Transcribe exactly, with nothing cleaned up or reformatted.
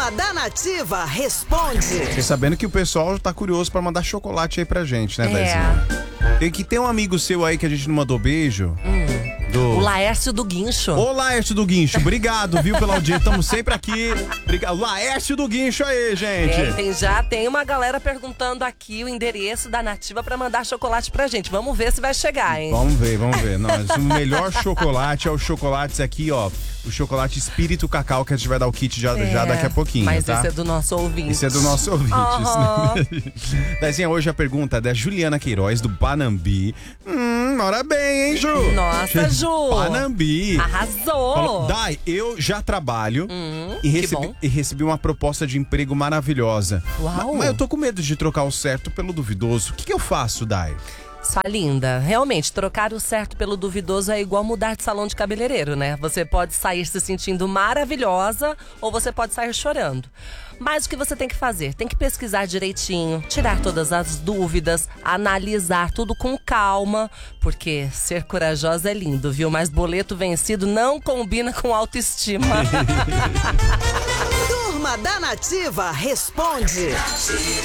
Turma da Nativa responde. Fiquei sabendo que o pessoal tá curioso pra mandar chocolate aí pra gente, né, É. Dezinho? Tem que ter um amigo seu aí que a gente não mandou beijo. Hum. Do... O Laércio do Guincho. Ô, Laércio do Guincho, obrigado, viu, pela audiência. Estamos sempre aqui. Obrigado. Laércio do Guincho aí, gente. É, tem, já tem uma galera perguntando aqui o endereço da Nativa pra mandar chocolate pra gente. Vamos ver se vai chegar, hein? Vamos ver, vamos ver. Não, mas o melhor chocolate é os chocolates aqui, ó. O chocolate Espírito Cacau, que a gente vai dar o kit já, É, já daqui a pouquinho, mas tá? esse é do nosso ouvinte. Esse é do nosso ouvinte. Uhum. Dezinha, hoje a pergunta é da Juliana Queiroz, do Panambi. Hum, ora bem, hein, Ju? Nossa, Ju. Panambi. Arrasou. Falou, Dai, eu já trabalho Hum, e, que recebi, bom. e recebi uma proposta de emprego maravilhosa. Uau. Mas, mas eu tô com medo de trocar o certo pelo duvidoso. O que, que eu faço, Dai? Sua linda, realmente, trocar o certo pelo duvidoso é igual mudar de salão de cabeleireiro, né? Você pode sair se sentindo maravilhosa ou você pode sair chorando. Mas o que você tem que fazer? Tem que pesquisar direitinho, tirar todas as dúvidas, analisar tudo com calma, porque ser corajosa é lindo, viu? Mas boleto vencido não combina com autoestima. Turma da Nativa responde.